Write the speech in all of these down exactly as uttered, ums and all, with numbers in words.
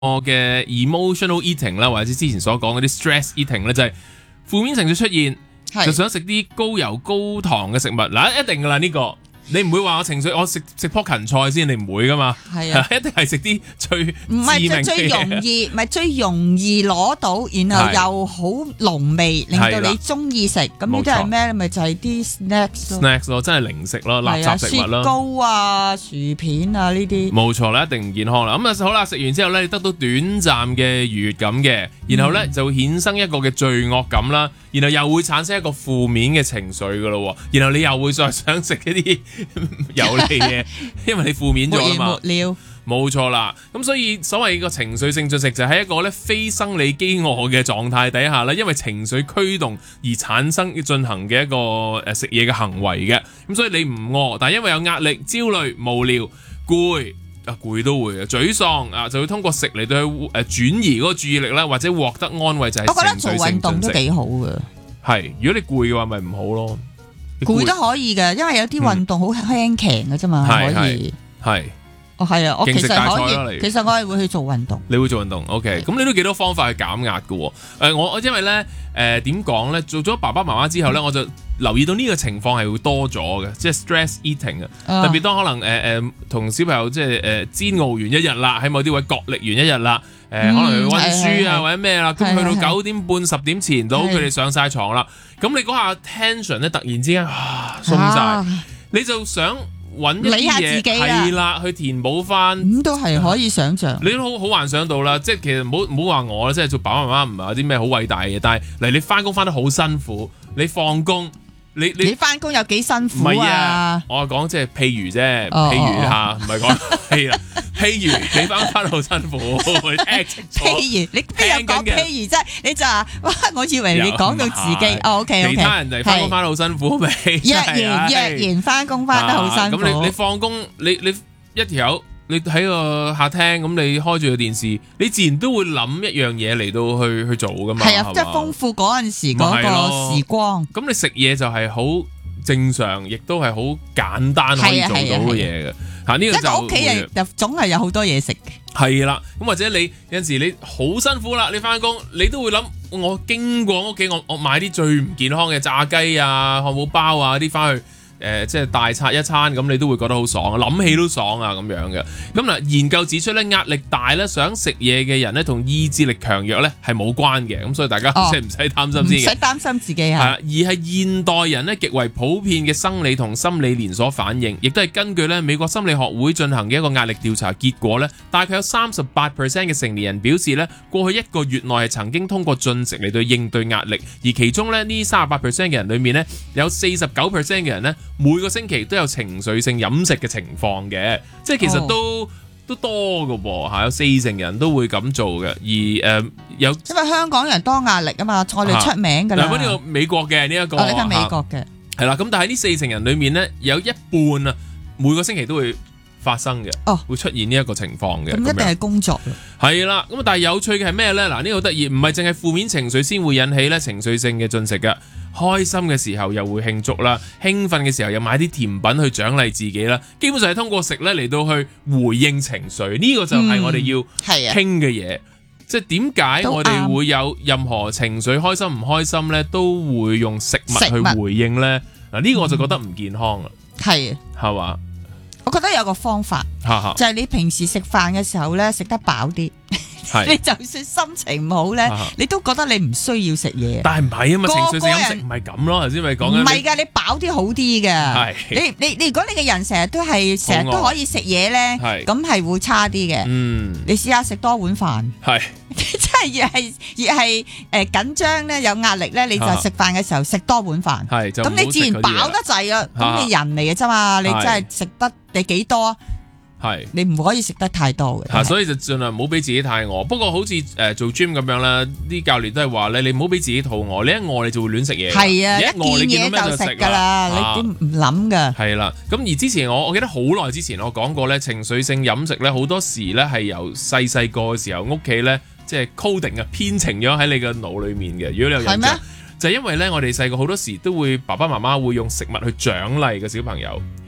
嘅 emotional eating 啦，或者之前所講嗰啲 stress eating 咧，就係負面情緒出現，就想食啲高油高糖嘅食物。嗱，一定噶啦呢個。你唔會話我情緒，我食食棵芹菜先，你唔會噶嘛？係啊，一定係食啲最唔係最容易，唔係最容易攞到，然後又好濃味，令到你中意食。咁呢啲係咩？咪就係啲 snacks 咯 snacks 咯，真係零食咯，垃圾食物咯， 雪糕啊、薯片啊呢啲。 冇錯啦，一定唔健康啦。咁啊好啦，食完之後咧，你得到短暫嘅愉悅感嘅，然後咧就會衍生一個嘅罪惡感啦，然後又會產生一個負面嘅情緒噶咯，然後你又會再想食一啲有利嘅，因為你負面咗啊嘛。 沒了， 冇錯啦。咁所以所謂個情緒性進食就係一個咧非生理飢餓嘅狀態底下咧，因為情緒驅動而產生進行嘅一個誒食嘢嘅行為嘅。咁所以你唔餓，但係因為有壓力、焦慮、無聊、攰啊，攰都會嘅，沮喪啊，就會通過食嚟到去誒轉移嗰個注意力啦，或者獲得安慰，就係情緒性進食。 我覺得做運動都幾好嘅。 係，如果你攰嘅話，咪唔好咯。 攰都可以嘅，因為有啲運動好輕強嘅啫嘛，可以係。 哦，係啊，我其實可以， 其實我係會去做運動。 你會做運動 ，OK？ 咁你都幾多方法去減壓嘅喎？誒、呃，我因為咧誒點講咧，做咗爸爸媽媽之後咧，我就留意到呢個情況係會多咗嘅，即係 stress eating 啊。特別當可能誒誒同小朋友即係誒煎熬完一日啦，喺某啲位角力完一日啦，誒、呃嗯、可能去溫書啊或者咩啦，咁去到九點半十點前到，佢哋上晒床啦，咁你嗰下 tension 咧突然之間啊鬆晒，啊、你就想揾一啲嘢係啦，去填補翻， 咁都係可以想像。 你都好好幻想到啦，即係其實唔好唔好話我啦，即係做爸爸媽媽唔係有啲咩好偉大嘅嘢，但係嚟你翻工翻得好辛苦，你放工你你你翻工有幾辛苦啊？ 唔係啊，我係講即係譬如啫，譬如嚇，唔係講係啦。譬如你翻翻得好辛苦，譬如你邊有講譬如啫？你就話哇，我以為你講到自己哦 ，OK OK。 其他人就翻工翻得好辛苦，咪若然若然翻工翻得好辛苦。 咁你你放工你你一條友你喺個客廳咁，你開住個電視，你自然都會諗一樣嘢嚟到去去做噶嘛。 係啊，即係豐富嗰陣時嗰個時光。 咁你食嘢就係好正常，亦都係好簡單可以做到嘅嘢嘅。嚇呢個就一個屋企人就總係有好多嘢食嘅。 係啦，咁或者你有陣時你好辛苦啦，你翻工你都會諗，我經過屋企，我我買啲最唔健康嘅炸雞啊、漢堡包啊啲翻去。誒、呃、即係大餐一餐咁，你都會覺得好爽，諗起都爽啊咁樣嘅。咁嗱，研究指出咧，壓力大咧，想食嘢嘅人咧，同意志力強弱咧係冇關嘅。咁所以大家即係唔使擔心先嘅， 唔使擔心自己嚇。 而係現代人咧極為普遍嘅生理同心理連鎖反應，亦都係根據咧美國心理學會進行嘅一個壓力調查結果咧，大概有三十八 percent 嘅成年人表示咧，過去一個月內係曾經通過進食嚟到應對壓力，而其中咧呢三十八 percent 嘅人裏面咧，有四十九 percent 嘅人咧，每個星期都有情緒性飲食嘅情況嘅，即係其實都、oh. 都多㗎噃嚇，有四成人都會咁做嘅，而誒、呃、有因為香港人多壓力啊嘛，我哋出名㗎啦。 嗱，呢個美國嘅呢一個， 哦，呢個美國嘅係啦，咁但係呢四成人裏面咧，有一半啊，每個星期都會發生嘅，哦，會出現呢一個情況嘅， 咁一定係工作係啦。咁但係有趣嘅係咩咧？嗱，呢個得意，唔係淨係負面情緒先會引起咧情緒性嘅進食嘅。開心嘅時候又會慶祝啦，興奮嘅時候又買啲甜品去獎勵自己啦，基本上係通過食咧嚟到去回應情緒，呢、這個就係我哋要傾嘅嘢。即係點解我哋會有任何情緒開心唔開心咧，都會用食物去回應咧？嗱，呢個我就覺得唔健康啦。係係嘛？ 我覺得有個方法，就係你平時食飯嘅時候咧，食得飽啲。你就算心情唔好咧，你都覺得你唔需要食嘢。但係唔係啊嘛，情緒性飲食唔係咁咯，頭先咪講緊。唔係㗎，你飽啲好啲嘅。你你你，如果你嘅人成日都係成日都可以食嘢咧，咁係會差啲嘅。嗯，你試下食多碗飯。係，即係越係越係誒緊張咧，有壓力咧，你就食飯嘅時候食多碗飯。係，咁你自然飽得滯啊。咁你人嚟嘅啫嘛，你真係食得你幾多？係，你唔可以食得太多嘅，所以就盡量唔好俾自己太餓。不過好似誒、呃、做 gym 咁樣啦，啲教練都係話咧，你唔好俾自己肚餓，你一餓你就會亂食嘢。係啊，一餓你見到咩就食㗎啦，你點唔諗㗎？係啦，咁而之前我我記得好耐之前我講過咧，情緒性飲食咧好多時咧係由細細個嘅時候屋企咧即係 coding 啊編程咗喺你嘅腦裡面嘅。如果你有印象，係咩？就係因為咧我哋細個好多時都會爸爸媽媽會用食物去獎勵個小朋友。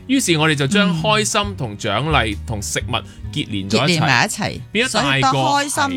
於是我哋就將開心同獎勵同食物結連咗一齊， 結連埋一齊， 變咗大個。